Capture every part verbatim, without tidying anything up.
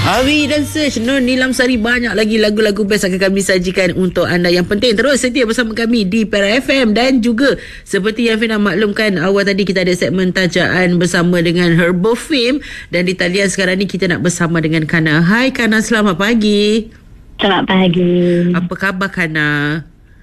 Awi dan Search Nur Nilam Sari, banyak lagi lagu-lagu best akan kami sajikan untuk anda. Yang penting terus setia bersama kami di Perak F M. Dan juga seperti yang Fina maklumkan awal tadi, kita ada segmen tajaan bersama dengan Herbal Fame. Dan di talian sekarang ni kita nak bersama dengan Kana. Hai Kana, selamat pagi. Selamat pagi. Apa khabar Kana?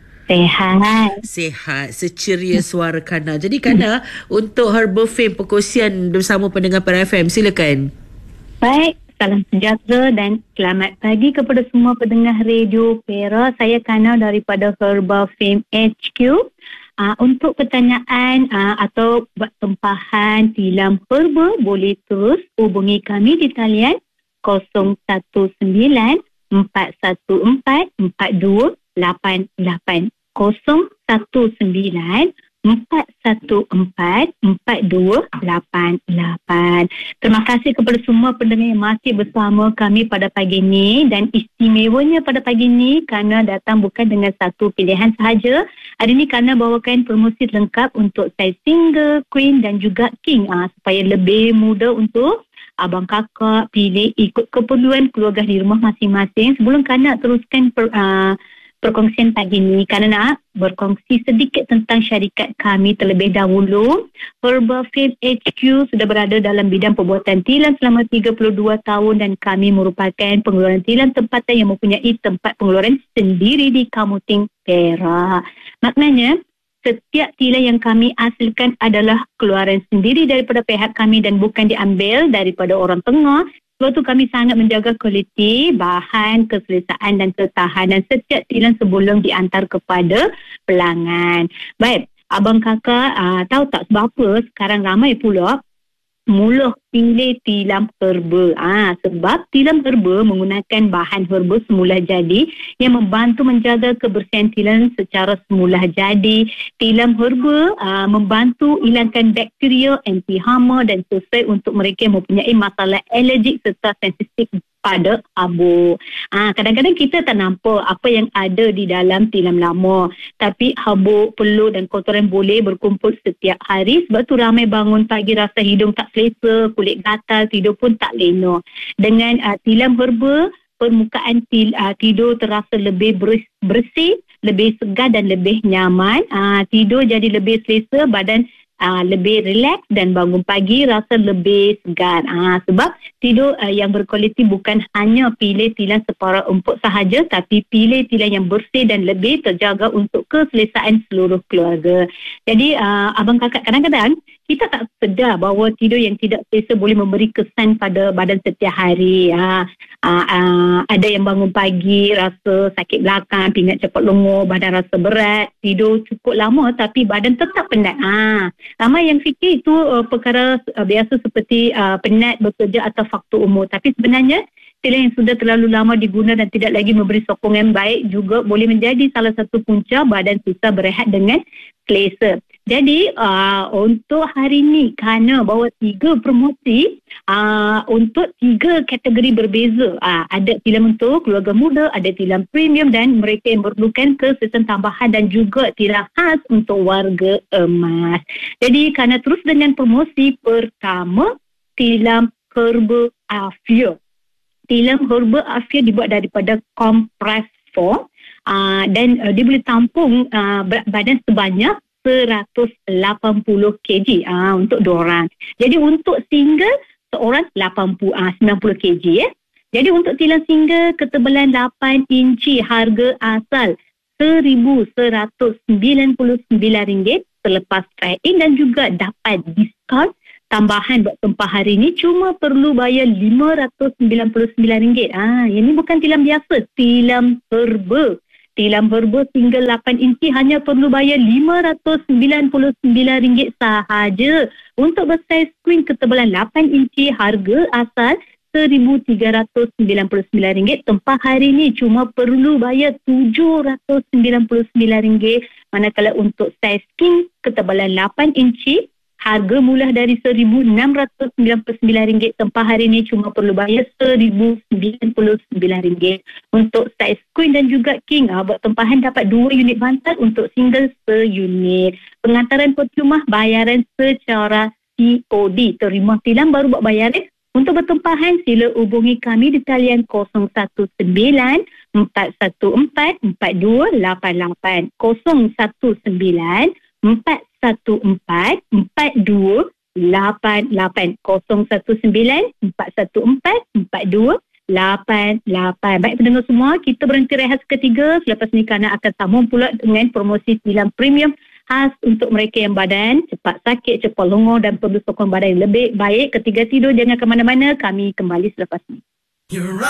Sehat. Sehat, seceria suara Kana. Jadi Kana, untuk Herbal Fame perkongsian bersama pendengar Perak F M, silakan. Baik, salam sejahtera dan selamat pagi kepada semua pendengar radio Perak. Saya Kana daripada Herbal Fame H Q. Uh, untuk pertanyaan uh, atau buat tempahan tilam herba, boleh terus hubungi kami di talian kosong satu sembilan empat satu empat empat dua lapan lapan. Kosong satu sembilan empat satu empat empat dua lapan lapan. Terima kasih kepada semua pendengar yang masih bersama kami pada pagi ini. Dan istimewanya pada pagi ini kerana datang bukan dengan satu pilihan sahaja. Hari ini kerana bawakan promosi lengkap untuk saiz single, queen dan juga king, ah, supaya lebih mudah untuk abang kakak pilih ikut keperluan keluarga di rumah masing-masing. Sebelum kerana teruskan per, uh, perkongsian pagi ini, kerana nak berkongsi sedikit tentang syarikat kami terlebih dahulu. Herbal Fame H Q sudah berada dalam bidang pembuatan tilam selama tiga puluh dua tahun dan kami merupakan pengeluaran tilam tempatan yang mempunyai tempat pengeluaran sendiri di Kamuting, Perak. Maknanya, setiap tilam yang kami hasilkan adalah keluaran sendiri daripada pihak kami dan bukan diambil daripada orang tengah. Sebab tu kami sangat menjaga kualiti, bahan, keselesaan dan ketahanan setiap tilam sebelum diantar kepada pelanggan. Baik, abang kakak uh, tahu tak sebab apa sekarang ramai pula mula pilih tilam herba. Ah, sebab tilam herba menggunakan bahan herba semula jadi yang membantu menjaga kebersihan tilam secara semula jadi. Tilam herba ah, membantu hilangkan bakteria, anti hama dan sesuai untuk mereka yang mempunyai masalah alergik serta sensitif pada abu. Ah, kadang-kadang kita tak nampak apa yang ada di dalam tilam lama. Tapi habuk, pelut dan kotoran boleh berkumpul setiap hari. Sebab tu ramai bangun pagi rasa hidung tak selesa, kulit gatal, tidur pun tak lena. Dengan uh, tilam herba, permukaan til, uh, tidur terasa lebih bersih, lebih segar dan lebih nyaman. Uh, tidur jadi lebih selesa, badan Uh, lebih relax dan bangun pagi rasa lebih segar. Uh, sebab tidur uh, yang berkualiti bukan hanya pilih tilam separa empuk sahaja, tapi pilih tilam yang bersih dan lebih terjaga untuk keselesaan seluruh keluarga. Jadi uh, abang kakak, kadang-kadang kita tak sedar bahawa tidur yang tidak selesa boleh memberi kesan pada badan setiap hari. Uh, uh, uh, ada yang bangun pagi rasa sakit belakang, pinggat cepat lenguh, badan rasa berat, tidur cukup lama tapi badan tetap penat. Uh, Ramai yang fikir itu uh, perkara uh, biasa seperti uh, penat bekerja atau faktor umur. Tapi sebenarnya tilam yang sudah terlalu lama diguna dan tidak lagi memberi sokongan baik juga boleh menjadi salah satu punca badan susah berehat dengan selesa. Jadi uh, untuk hari ini kerana bawa tiga promosi uh, untuk tiga kategori berbeza. Uh, ada tilam untuk keluarga muda, ada tilam premium dan mereka yang memerlukan kesesan tambahan dan juga tilam khas untuk warga emas. Jadi kerana terus dengan promosi pertama, tilam herba Afia. Tilam herba Afia dibuat daripada kompres form uh, dan uh, dia boleh tampung uh, berat badan sebanyak seratus lapan puluh kilogram uh, untuk dua orang. Jadi untuk single seorang lapan puluh, uh, sembilan puluh kilogram ya. Jadi untuk tilam single ketebalan lapan inci harga asal seribu seratus sembilan puluh sembilan ringgit selepas trade-in dan juga dapat diskaun tambahan buat tempah hari ini cuma perlu bayar lima ratus sembilan puluh sembilan ringgit. Ah, ini bukan tilam biasa, tilam herba. Tilam herba single lapan inci hanya perlu bayar lima ratus sembilan puluh sembilan ringgit sahaja. Untuk bersaiz queen ketebalan lapan inci harga asal seribu tiga ratus sembilan puluh sembilan ringgit. Tempah hari ini cuma perlu bayar tujuh ratus sembilan puluh sembilan ringgit. Manakala untuk saiz king ketebalan lapan inci harga mula dari seribu enam ratus sembilan puluh sembilan ringgit. Tempah hari ini cuma perlu bayar seribu sembilan puluh sembilan ringgit. Untuk saiz queen dan juga king, ah, buat tempahan dapat dua unit bantal, untuk single seunit. Pengantaran peti rumah bayaran secara C O D. Terima tilam baru buat bayaran Untuk bertempahan, sila hubungi kami di talian kosong satu sembilan empat satu empat empat dua lapan lapan. kosong satu sembilan empat satu empat empat dua lapan lapan. kosong satu sembilan empat satu empat empat dua lapan lapan. Baik pendengar semua, kita berhenti rehat seketika. Selepas ni Kana akan sambung pula dengan promosi tilam premium khas untuk mereka yang badan cepat sakit, cepat longor dan perlu sokongan badan yang lebih baik ketika tidur. Jangan ke mana-mana, kami kembali selepas ni.